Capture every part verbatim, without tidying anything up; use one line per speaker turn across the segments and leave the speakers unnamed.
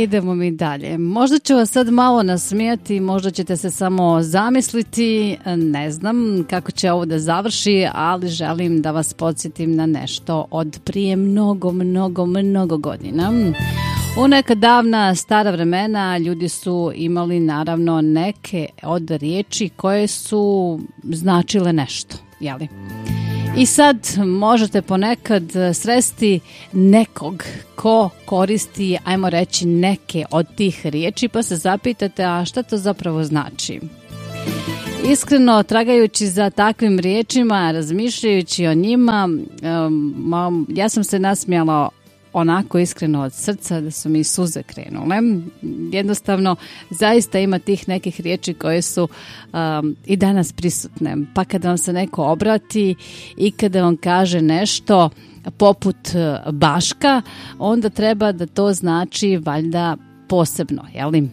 idemo mi dalje. Možda ću vas sad malo nasmijati, možda ćete se samo zamisliti, ne znam kako će ovo da završi, ali želim da vas podsjetim na nešto od prije mnogo, mnogo, mnogo godina. U neka davna stara vremena ljudi su imali naravno neke od riječi koje su značile nešto, jeli? I sad možete ponekad sresti nekog ko koristi, ajmo reći, neke od tih riječi, pa se zapitate, a šta to zapravo znači? Iskreno, tragajući za takvim riječima, razmišljajući o njima, um, ja sam se nasmijala onako iskreno od srca da su mi suze krenule. Jednostavno, zaista ima tih nekih riječi koje su um, i danas prisutne. Pa kada vam se neko obrati i kada vam kaže nešto poput Baška, onda treba da to znači valjda posebno, jel' li?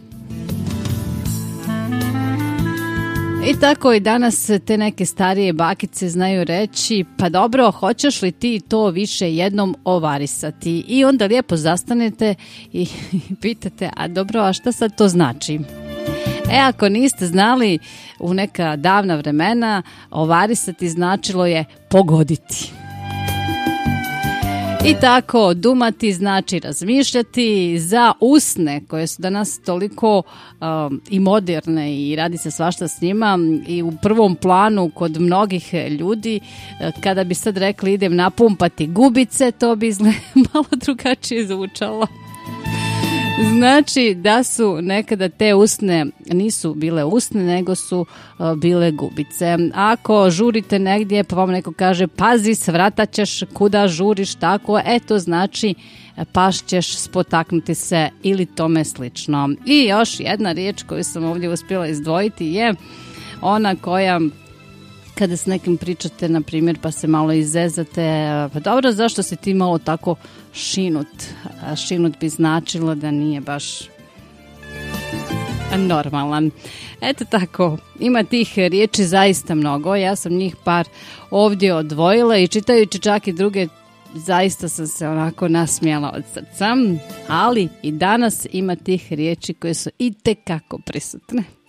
I tako i danas te neke starije bakice znaju reći, pa dobro, hoćeš li ti to više jednom ovarisati? I onda lijepo zastanete i pitate, a dobro, a šta sad to znači? E, ako niste znali, u neka davna vremena ovarisati značilo je pogoditi. I tako, dumati znači razmišljati. Za usne, koje su danas toliko um, i moderne i radi se svašta s njima, i u prvom planu kod mnogih ljudi, kada bi sad rekli idem napumpati gubice, to bi izgled malo drugačije zvučalo. Znači da su nekada te usne nisu bile usne, nego su uh, bile gubice. Ako žurite negdje pa vam neko kaže pazi, svratat ćeš, kuda žuriš, tako, eto znači pašćeš, spotaknuti se ili tome slično. I još jedna riječ koju sam ovdje uspjela izdvojiti je ona koja, kada s nekim pričate, na primjer, pa se malo izezate, pa dobro, zašto si ti malo tako šinut? A šinut bi značilo da nije baš normalan. Eto tako, ima tih riječi zaista mnogo, ja sam njih par ovdje odvojila i čitajući čak i druge, zaista sam se onako nasmijala od srca, ali i danas ima tih riječi koje su itekako prisutne.